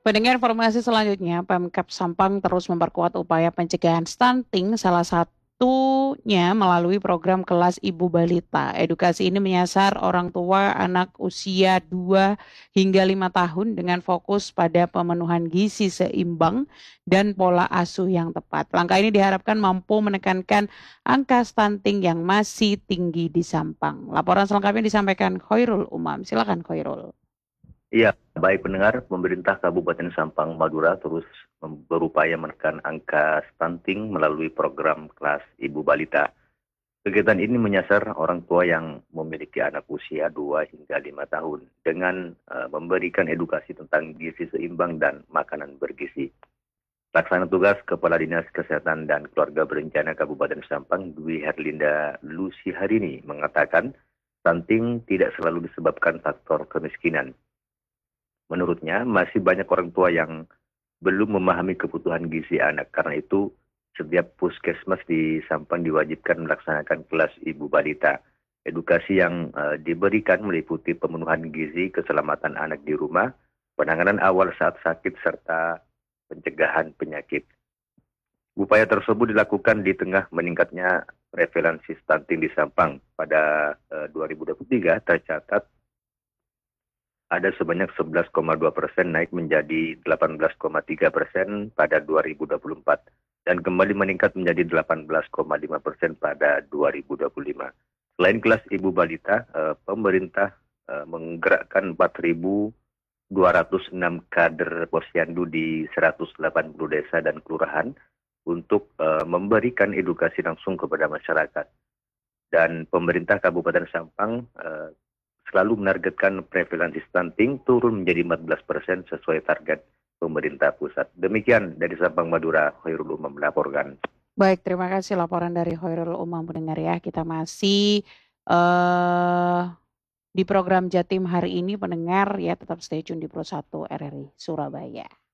Pendengar informasi selanjutnya, Pemkab Sampang terus memperkuat upaya pencegahan stunting, salah satunya melalui program kelas Ibu Balita. Edukasi ini menyasar orang tua anak usia 2 hingga 5 tahun dengan fokus pada pemenuhan gizi seimbang dan pola asuh yang tepat. Langkah ini diharapkan mampu menekankan angka stunting yang masih tinggi di Sampang. Laporan selengkapnya disampaikan Khairul Umam. Silakan Khairul. Iya, baik pendengar, pemerintah Kabupaten Sampang, Madura terus berupaya menekan angka stunting melalui program kelas Ibu Balita. Kegiatan ini menyasar orang tua yang memiliki anak usia 2 hingga 5 tahun dengan memberikan edukasi tentang gizi seimbang dan makanan bergizi. Laksana tugas Kepala Dinas Kesehatan dan Keluarga Berencana Kabupaten Sampang, Dwi Herlinda Lucy Harini mengatakan, stunting tidak selalu disebabkan faktor kemiskinan. Menurutnya, masih banyak orang tua yang belum memahami kebutuhan gizi anak. Karena itu, setiap puskesmas di Sampang diwajibkan melaksanakan kelas ibu balita. Edukasi yang diberikan meliputi pemenuhan gizi, keselamatan anak di rumah, penanganan awal saat sakit, serta pencegahan penyakit. Upaya tersebut dilakukan di tengah meningkatnya prevalensi stunting di Sampang. Pada 2023 tercatat ada sebanyak 11,2% naik menjadi 18,3% pada 2024 dan kembali meningkat menjadi 18,5% pada 2025. Selain kelas ibu balita, pemerintah menggerakkan 4.206 kader posyandu di 180 desa dan kelurahan untuk memberikan edukasi langsung kepada masyarakat. Dan pemerintah Kabupaten Sampang selalu menargetkan prevalensi stunting turun menjadi 14% sesuai target pemerintah pusat. Demikian dari Sampang, Madura, Khairul Umam melaporkan. Baik, terima kasih laporan dari Khairul Umam pendengar ya. Kita masih eh di program Jatim hari ini pendengar ya, tetap stay tune di Pro 1 RRI Surabaya.